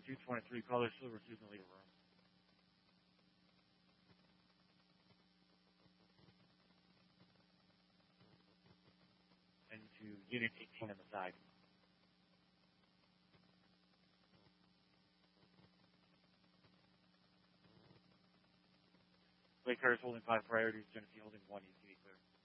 223, caller Silver Susan, leave a room. And to Unit 18 on the side. Lake Curtis holding 5 priorities, Genesee holding 1, ECV clear.